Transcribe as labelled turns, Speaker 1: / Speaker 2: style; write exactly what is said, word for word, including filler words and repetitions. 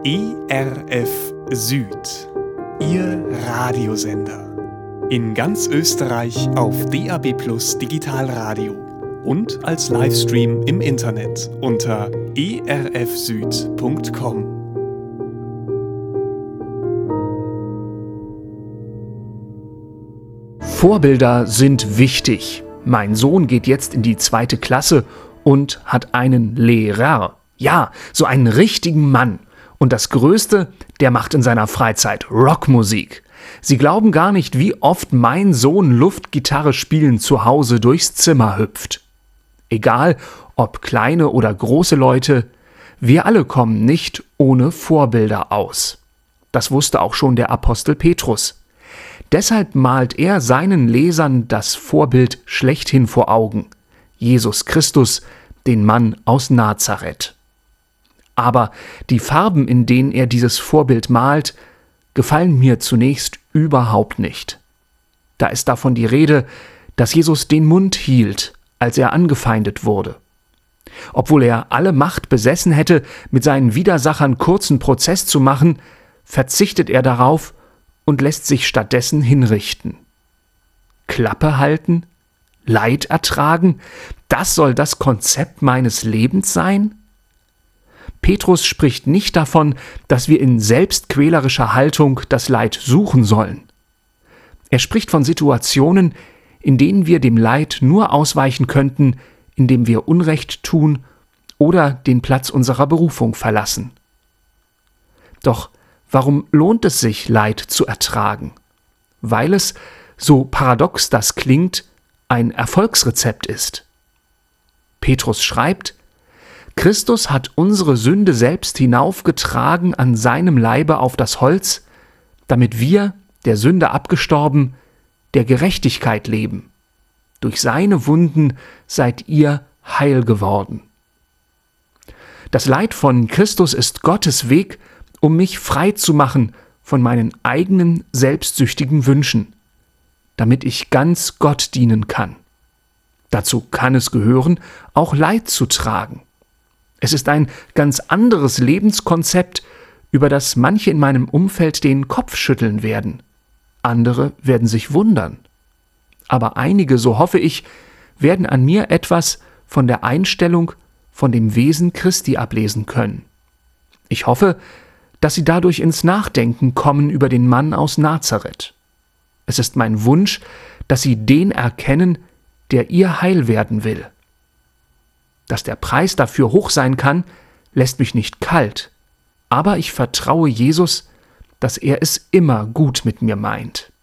Speaker 1: E R F Süd, Ihr Radiosender. In ganz Österreich auf D A B Plus Digitalradio und als Livestream im Internet unter e r f süd punkt com.
Speaker 2: Vorbilder sind wichtig. Mein Sohn geht jetzt in die zweite Klasse und hat einen Lehrer. Ja, so einen richtigen Mann. Und das Größte, der macht in seiner Freizeit Rockmusik. Sie glauben gar nicht, wie oft mein Sohn Luftgitarre spielen zu Hause durchs Zimmer hüpft. Egal, ob kleine oder große Leute, wir alle kommen nicht ohne Vorbilder aus. Das wusste auch schon der Apostel Petrus. Deshalb malt er seinen Lesern das Vorbild schlechthin vor Augen: Jesus Christus, den Mann aus Nazareth. Aber die Farben, in denen er dieses Vorbild malt, gefallen mir zunächst überhaupt nicht. Da ist davon die Rede, dass Jesus den Mund hielt, als er angefeindet wurde. Obwohl er alle Macht besessen hätte, mit seinen Widersachern kurzen Prozess zu machen, verzichtet er darauf und lässt sich stattdessen hinrichten. Klappe halten? Leid ertragen? Das soll das Konzept meines Lebens sein? Petrus spricht nicht davon, dass wir in selbstquälerischer Haltung das Leid suchen sollen. Er spricht von Situationen, in denen wir dem Leid nur ausweichen könnten, indem wir Unrecht tun oder den Platz unserer Berufung verlassen. Doch warum lohnt es sich, Leid zu ertragen? Weil es, so paradox das klingt, ein Erfolgsrezept ist. Petrus schreibt: Christus hat unsere Sünde selbst hinaufgetragen an seinem Leibe auf das Holz, damit wir, der Sünde abgestorben, der Gerechtigkeit leben. Durch seine Wunden seid ihr heil geworden. Das Leid von Christus ist Gottes Weg, um mich frei zu machen von meinen eigenen selbstsüchtigen Wünschen, damit ich ganz Gott dienen kann. Dazu kann es gehören, auch Leid zu tragen. Es ist ein ganz anderes Lebenskonzept, über das manche in meinem Umfeld den Kopf schütteln werden. Andere werden sich wundern. Aber einige, so hoffe ich, werden an mir etwas von der Einstellung, von dem Wesen Christi ablesen können. Ich hoffe, dass sie dadurch ins Nachdenken kommen über den Mann aus Nazareth. Es ist mein Wunsch, dass sie den erkennen, der ihr Heil werden will. Dass der Preis dafür hoch sein kann, lässt mich nicht kalt, aber ich vertraue Jesus, dass er es immer gut mit mir meint.